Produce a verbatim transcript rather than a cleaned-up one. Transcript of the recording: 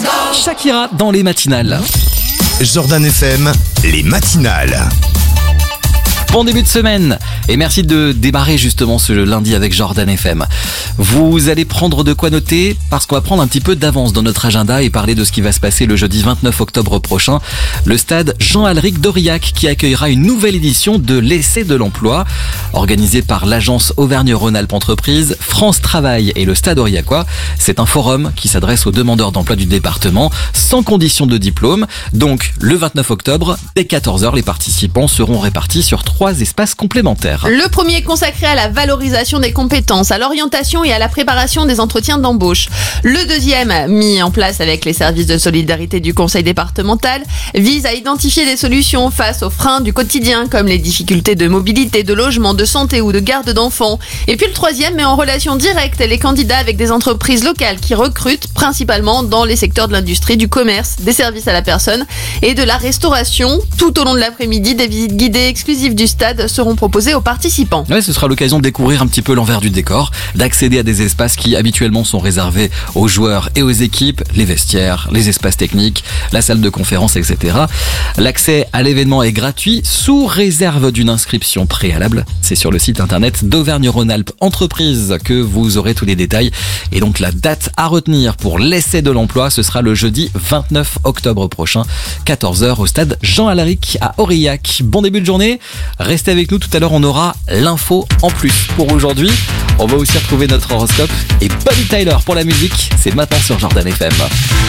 Shakira dans les matinales. Jordan F M, les matinales. Bon début de semaine et merci de démarrer justement ce lundi avec Jordan F M. Vous allez prendre de quoi noter parce qu'on va prendre un petit peu d'avance dans notre agenda et parler de ce qui va se passer le jeudi vingt-neuf octobre prochain. Le stade Jean-Alric d'Aurillac qui accueillera une nouvelle édition de l'Essai de l'Emploi organisé par l'agence Auvergne-Rhône-Alpes Entreprises, France Travail et le stade aurillacois. C'est un forum qui s'adresse aux demandeurs d'emploi du département sans condition de diplôme. Donc le vingt-neuf octobre, dès quatorze heures, les participants seront répartis sur trois espaces complémentaires. Le premier est consacré à la valorisation des compétences, à l'orientation et à la préparation des entretiens d'embauche. Le deuxième, mis en place avec les services de solidarité du conseil départemental, vise à identifier des solutions face aux freins du quotidien comme les difficultés de mobilité, de logement, de santé ou de garde d'enfants. Et puis le troisième met en relation directe les candidats avec des entreprises locales qui recrutent principalement dans les secteurs de l'industrie, du commerce, des services à la personne et de la restauration. Tout au long de l'après-midi, des visites guidées exclusives du stade seront proposés aux participants. Ouais, ce sera l'occasion de découvrir un petit peu l'envers du décor, d'accéder à des espaces qui habituellement sont réservés aux joueurs et aux équipes, les vestiaires, les espaces techniques, la salle de conférence, et cetera. L'accès à l'événement est gratuit sous réserve d'une inscription préalable. C'est sur le site internet d'Auvergne-Rhône-Alpes Entreprises que vous aurez tous les détails. Et donc la date à retenir pour l'Essai de l'Emploi, ce sera le jeudi vingt-neuf octobre prochain, quatorze heures au stade Jean-Alric à Aurillac. Bon début de journée. Restez avec nous, tout à l'heure on aura l'info en plus. Pour aujourd'hui, on va aussi retrouver notre horoscope et Bonnie Tyler pour la musique. C'est maintenant sur Jordan F M.